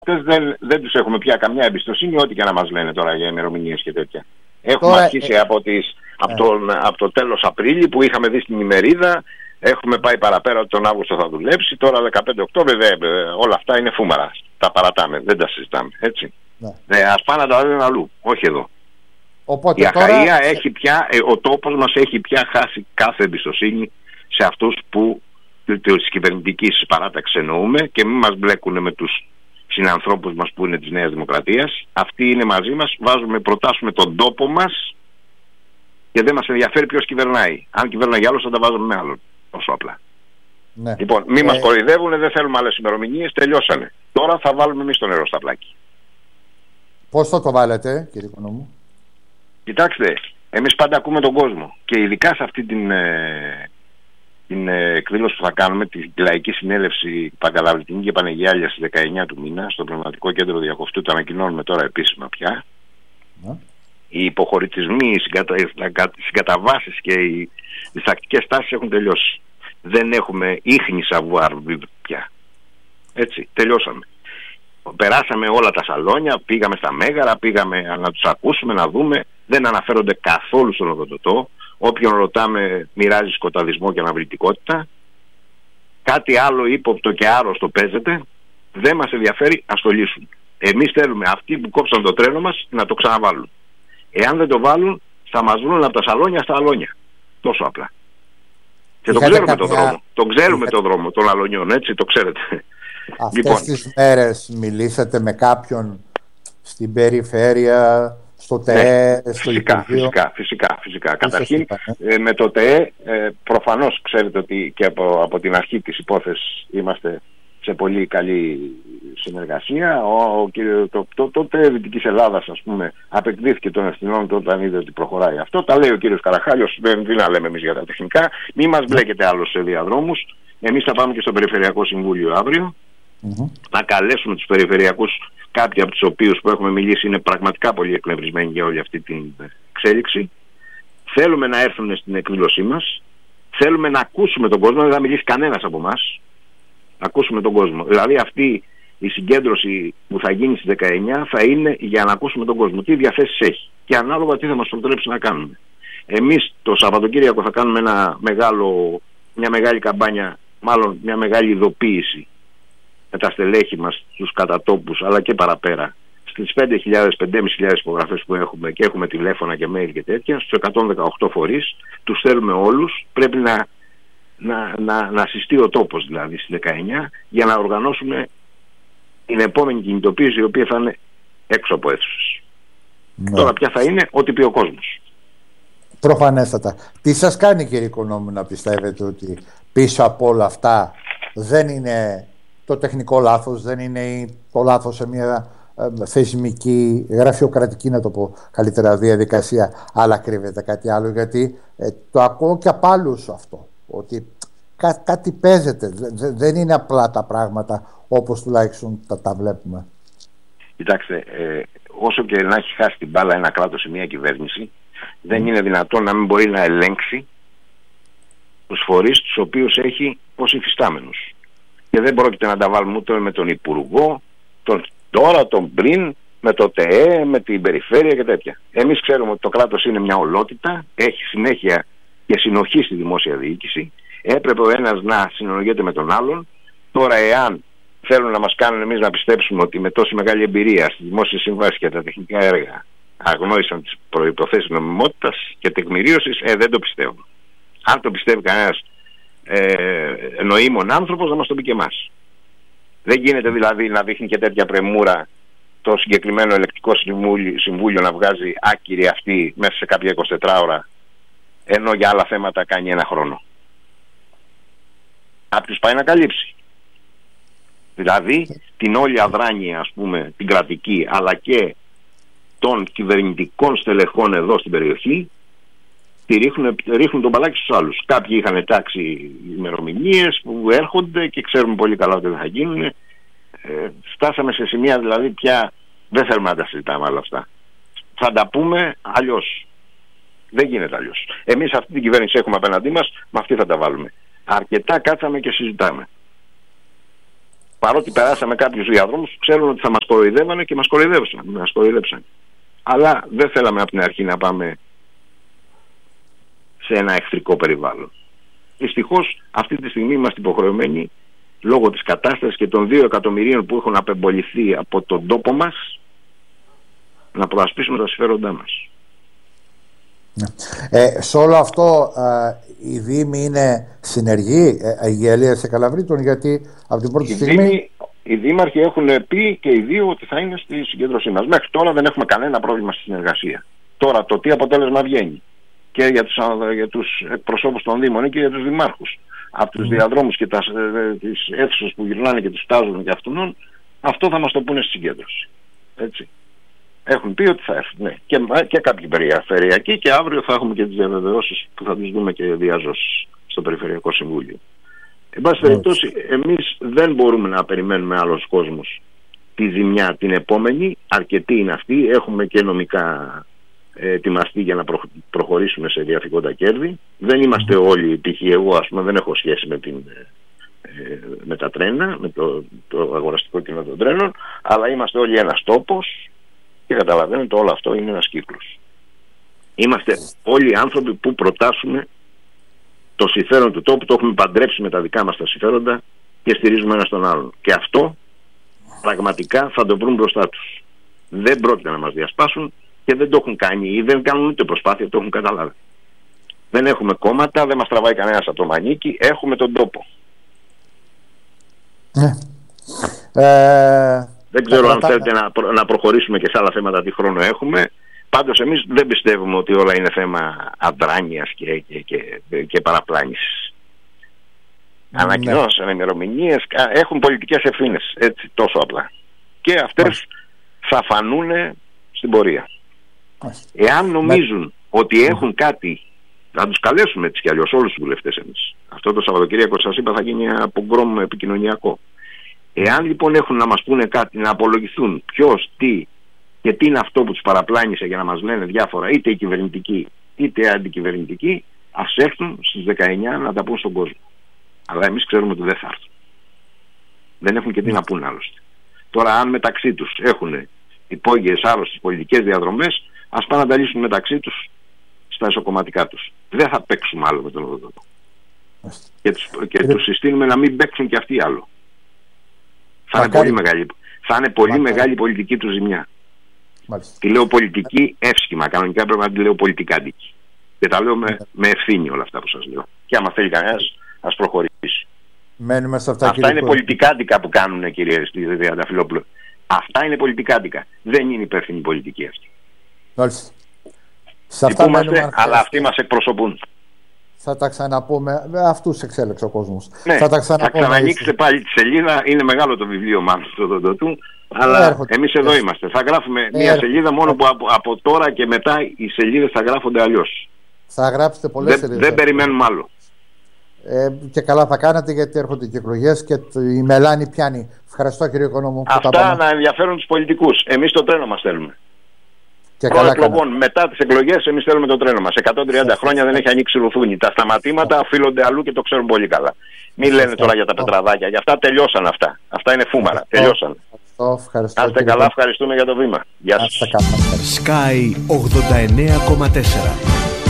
δεν τους έχουμε πια καμιά εμπιστοσύνη, ό,τι και να μας λένε τώρα για ημερομηνίες και τέτοια. Έχουμε αρχίσει από το τέλος Απρίλη που είχαμε δει στην ημερίδα, έχουμε πάει παραπέρα ότι τον Αύγουστο θα δουλέψει, τώρα 15 Οκτώβρη όλα αυτά είναι φούμαρα. Τα παρατάμε, δεν τα συζητάμε, έτσι. Ας πάνε να τα δουν αλλού, όχι εδώ. Οπότε η Αχαΐα έχει πια, ο τόπος μας έχει πια χάσει κάθε εμπιστοσύνη σε αυτούς που της κυβερνητικής παράταξης εννοούμε, και μην μας μπλέκουν με τους συνανθρώπους μας που είναι της Νέας Δημοκρατίας. Αυτοί είναι μαζί μας, προτάσουμε τον τόπο μας και δεν μας ενδιαφέρει ποιος κυβερνάει. Αν κυβερνάει άλλος θα τα βάζουμε με άλλον. Τόσο απλά. Ναι. Λοιπόν, μην μας κοροϊδεύουν, δεν θέλουμε άλλες ημερομηνίες, τελειώσανε. Τώρα θα βάλουμε εμείς το νερό στα πλάκη. Πώς θα το βάλετε, κύριε Οικονόμου? Κοιτάξτε, εμείς πάντα ακούμε τον κόσμο και ειδικά σε αυτή την εκδήλωση που θα κάνουμε, τη λαϊκή συνέλευση Παγκαλαβλητική και Πανεγιάλια στις 19 του μήνα στο Πνευματικό Κέντρο Διακοφτού, το ανακοινώνουμε τώρα επίσημα πια. Οι υποχωρητισμοί, οι συγκαταβάσεις και οι διστακτικές τάσεις έχουν τελειώσει. Δεν έχουμε ίχνη σαβουάρ πια. Έτσι, τελειώσαμε. Περάσαμε όλα τα σαλόνια, πήγαμε στα Μέγαρα, πήγαμε να τους ακούσουμε, να δούμε. Δεν αναφέρονται καθόλου στον οδοντοτό. Όποιον ρωτάμε μοιράζει σκοταδισμό και αναβλητικότητα. Κάτι άλλο ύποπτο και άρρωστο παίζεται. Δεν μας ενδιαφέρει, ας το λύσουν. Εμείς θέλουμε αυτοί που κόψαν το τρένο μας να το ξαναβάλουν. Εάν δεν το βάλουν, θα μας βρουν από τα σαλόνια στα αλόνια. Τόσο απλά. Και τον ξέρουμε τον δρόμο. Τον ξέρουμε τον δρόμο των αλονιών, έτσι, το ξέρετε. Αυτές τις μέρες μιλήσατε με κάποιον στην περιφέρεια, στο ΤΕΕ, στο Υπουργείο? Φυσικά. Καταρχήν, με το ΤΕΕ, προφανώς ξέρετε ότι και από την αρχή της υπόθεσης είμαστε σε πολύ καλή συνεργασία. Το ΤΕΕ Δυτικής Ελλάδας, ας πούμε, απεκδίθηκε των ευθυνών του όταν είδε ότι προχωράει αυτό. Τα λέει ο κύριος Καραχάλιος, δεν να λέμε εμείς για τα τεχνικά. Μη μας μπλέκετε άλλο σε διαδρόμους. Εμείς θα πάμε και στο Περιφερειακό Συμβούλιο αύριο. Να καλέσουμε τους περιφερειακούς, κάποιοι από τους οποίους που έχουμε μιλήσει είναι πραγματικά πολύ εκνευρισμένοι για όλη αυτή την εξέλιξη. Θέλουμε να έρθουν στην εκδήλωσή μας. Θέλουμε να ακούσουμε τον κόσμο, δεν θα μιλήσει κανένας από εμάς. Να ακούσουμε τον κόσμο. Δηλαδή αυτή η συγκέντρωση που θα γίνει στις 19 θα είναι για να ακούσουμε τον κόσμο. Τι διαθέσεις έχει και ανάλογα τι θα μας προτρέψει να κάνουμε. Εμείς το Σαββατοκύριακο θα κάνουμε μια μεγάλη καμπάνια, μάλλον μια μεγάλη ειδοποίηση με τα στελέχη μας, τους κατατόπους, αλλά και παραπέρα, στις 5.000-5.500 υπογραφές που έχουμε και έχουμε τηλέφωνα και mail και τέτοια, στους 118 φορείς, τους θέλουμε όλους. Πρέπει να συστεί ο τόπος δηλαδή στις 19 για να οργανώσουμε την επόμενη κινητοποίηση, η οποία θα είναι έξω από αίθουσες. Τώρα ποια θα είναι, ό,τι πει ο κόσμος. Προφανέστατα. Τι σας κάνει, κύριε Οικονόμου, να πιστεύετε ότι πίσω από όλα αυτά δεν είναι το τεχνικό λάθος, δεν είναι το λάθος σε μια θεσμική, γραφειοκρατική, να το πω καλύτερα, διαδικασία, αλλά κρύβεται κάτι άλλο? Γιατί το ακούω και από άλλους αυτό, ότι κάτι παίζεται, δεν είναι απλά τα πράγματα όπως τουλάχιστον τα βλέπουμε. Κοιτάξτε, όσο και να έχει χάσει την μπάλα ένα κράτος ή μια κυβέρνηση, δεν είναι δυνατόν να μην μπορεί να ελέγξει τους φορείς τους οποίους έχει ως υφιστάμενους. Και δεν πρόκειται να τα βάλουμε ούτε με τον Υπουργό, τον πριν, με το ΤΕΕ, με την περιφέρεια και τέτοια. Εμείς ξέρουμε ότι το κράτος είναι μια ολότητα, έχει συνέχεια και συνοχή στη δημόσια διοίκηση. Έπρεπε ο ένας να συνολογείται με τον άλλον. Τώρα, εάν θέλουν να μας κάνουν εμείς να πιστέψουμε ότι με τόση μεγάλη εμπειρία στη δημόσια συμβάση και τα τεχνικά έργα αγνόησαν τις προϋποθέσεις νομιμότητας και τεκμηρίωσης, δεν το πιστεύω. Αν το πιστεύει κανένας νοήμων άνθρωπος, να μας το πει και εμάς. Δεν γίνεται δηλαδή να δείχνει και τέτοια πρεμούρα το συγκεκριμένο ελεκτικό συμβούλιο να βγάζει άκυρη αυτή μέσα σε κάποια 24 ώρα, ενώ για άλλα θέματα κάνει ένα χρόνο. Κάποιος πάει να καλύψει. Δηλαδή την όλη αδράνεια, ας πούμε, την κρατική, αλλά και των κυβερνητικών στελεχών εδώ στην περιοχή, ρίχνουν τον μπαλάκι στους άλλους. Κάποιοι είχαν τάξει ημερομηνίες που έρχονται και ξέρουμε πολύ καλά ότι δεν θα γίνουν. Φτάσαμε σε σημεία δηλαδή πια δεν θέλουμε να τα συζητάμε όλα αυτά. Θα τα πούμε αλλιώς. Δεν γίνεται αλλιώς. Εμείς αυτή την κυβέρνηση έχουμε απέναντί μας, με αυτή θα τα βάλουμε. Αρκετά κάτσαμε και συζητάμε. παρότι περάσαμε κάποιους διαδρόμους, ξέρουν ότι θα μας κοροϊδεύανε και μας κοροϊδεύσαν. Αλλά δεν θέλαμε από την αρχή να πάμε σε ένα εχθρικό περιβάλλον. Δυστυχώς αυτή τη στιγμή είμαστε υποχρεωμένοι, λόγω της κατάστασης και των 2 εκατομμυρίων που έχουν απεμποληθεί από τον τόπο μας, να προασπίσουμε τα συμφέροντά μας. Σε όλο αυτό οι Δήμοι είναι συνεργοί, η Ελία σε Καλαβρίτων, γιατί από την πρώτη στιγμή... Οι δήμαρχοι έχουν πει και οι δύο ότι θα είναι στη συγκέντρωσή μας. Μέχρι τώρα δεν έχουμε κανένα πρόβλημα στη συνεργασία. Τώρα το τι αποτέλεσμα βγαίνει και για τους εκπροσώπους των Δήμων και για τους δημάρχους από τους διαδρόμους και τις αίθουσες που γυρνάνε και τους φτάζουν και αυτόν, αυτό θα μας το πούνε στη συγκέντρωση. Έτσι. Έχουν πει ότι θα έρθουν, ναι. Και κάποιοι περιφερειακοί, και αύριο θα έχουμε και τις διαβεβαιώσεις που θα τις δούμε και διάζως στο Περιφερειακό Συμβούλιο. Εν πάση περιπτώσει, εμείς δεν μπορούμε να περιμένουμε άλλος κόσμος τη ζημιά την επόμενη. Αρκετοί είναι αυτοί, έχουμε και νομικά ετοιμαστεί για να προχωρήσουμε σε διαθηκόντα κέρδη. Δεν είμαστε όλοι, π.χ. εγώ ας πούμε δεν έχω σχέση με τα τρένα, με το αγοραστικό κοινό των τρένων, αλλά είμαστε όλοι ένας τόπος και καταλαβαίνετε όλο αυτό είναι ένας κύκλος. Είμαστε όλοι άνθρωποι που προτάσουμε το συμφέρον του τόπου, το έχουμε παντρέψει με τα δικά μας τα συμφέροντα και στηρίζουμε ένα τον άλλον. Και αυτό πραγματικά θα το βρουν μπροστά τους. Δεν πρόκειται να μας διασπάσουν και δεν το έχουν κάνει ή δεν κάνουν ούτε προσπάθεια, το έχουν καταλάβει. Δεν έχουμε κόμματα, δεν μας τραβάει κανένας από το μανίκι, έχουμε τον τόπο. Δεν ξέρω αν θέλετε να προχωρήσουμε και σε άλλα θέματα, τι χρόνο έχουμε. Πάντως εμείς δεν πιστεύουμε ότι όλα είναι θέμα αδράνειας και παραπλάνησης. Ανακοινώσεις, ημερομηνίες, έχουν πολιτικές ευθύνες, έτσι, τόσο απλά. Και αυτές θα φανούν στην πορεία. Εάν νομίζουν ότι έχουν κάτι, θα τους καλέσουμε έτσι κι αλλιώς όλους τους βουλευτές εμείς. Αυτό το Σαββατοκύριακο σας είπα θα γίνει ένα πογκρόμ επικοινωνιακό. Εάν λοιπόν έχουν να μας πούνε κάτι, να απολογηθούν ποιος, τι και τι είναι αυτό που τους παραπλάνησε για να μας λένε διάφορα, είτε οι κυβερνητικοί είτε αντικυβερνητικοί, ας έρθουν στις 19 να τα πούν στον κόσμο. Αλλά εμείς ξέρουμε ότι δεν θα έρθουν. Δεν έχουν και τι να πούν άλλωστε. Τώρα αν μεταξύ τους έχουν υπόγειες άρρωστες πολιτικές διαδρομές, ας πάνε να τα λύσουν μεταξύ τους στα εσωκομματικά τους. Δεν θα παίξουμε άλλο με τον οδοντό. Και τους συστήνουμε να μην παίξουν και αυτοί άλλο. Θα είναι πολύ μεγάλη πολιτική του ζημιά. Τη λέω πολιτική εύσχημα. Κανονικά πρέπει να τη λέω πολιτικάντικη. Και τα λέω με ευθύνη όλα αυτά που σας λέω. Και άμα θέλει κανένας, ας προχωρήσει. Μένουμε σε αυτά είναι πολιτικάντικα που κάνουν, κύριε Τριανταφυλόπουλο. Αυτά είναι πολιτικάντικα. Δεν είναι υπεύθυνη πολιτική αυτή. Αλλά αυτοί μας εκπροσωπούν. Θα τα ξαναπούμε. Αυτούς εξέλεξε ο κόσμος. Ναι, θα ξανανοίξετε πάλι τη σελίδα. Είναι μεγάλο το βιβλίο μάλλον το του. Αλλά εμείς εδώ είμαστε. Θα γράφουμε μια σελίδα μόνο που από τώρα και μετά οι σελίδες θα γράφονται αλλιώς. Θα γράψετε πολλές σελίδες. Δεν περιμένουμε άλλο. Και καλά θα κάνετε, γιατί έρχονται και εκλογές και η μελάνη πιάνει. Ευχαριστώ, κύριε Οικονόμου. Αυτά να ενδιαφέρουν τους πολιτικούς. Εμείς το τρένο μας θέλουμε. Μετά τις εκλογές εμείς θέλουμε το τρένο μας. 130 χρόνια δεν έχει ανοίξει ρουθούνι. Τα σταματήματα οφείλονται αλλού και το ξέρουν πολύ καλά. Μην λένε τώρα για τα πετραδάκια. Για αυτά τελειώσαν αυτά. Αυτά είναι φούμαρα. Τελειώσαν. Άστε καλά, ευχαριστούμε για το βήμα. Γεια σας. Sky 89,4.